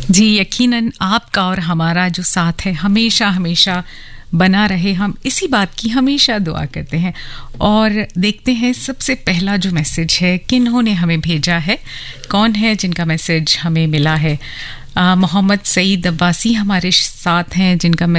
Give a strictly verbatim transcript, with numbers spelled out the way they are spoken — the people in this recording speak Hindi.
जी, यकीनन आपका और हमारा जो साथ है हमेशा हमेशा बना रहे, हम इसी बात की हमेशा दुआ करते हैं। और देखते हैं सबसे पहला जो मैसेज है किन्होंने हमें भेजा है, कौन है जिनका मैसेज हमें मिला है। मोहम्मद सईद अब्बासी हमारे साथ हैं जिनका